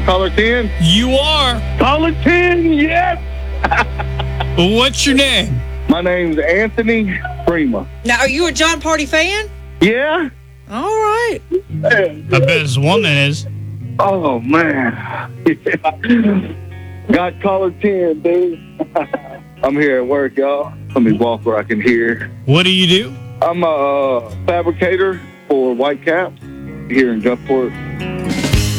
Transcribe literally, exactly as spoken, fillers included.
I caller ten? You are. Caller ten, yes! What's your name? My name's Anthony Prima. Now, are you a John Party fan? Yeah? All right. I bet his woman is. Oh, man. Got caller ten, dude. I'm here at work, y'all. Let me walk where I can hear. What do you do? I'm a uh, fabricator for White Cap here in Gulfport.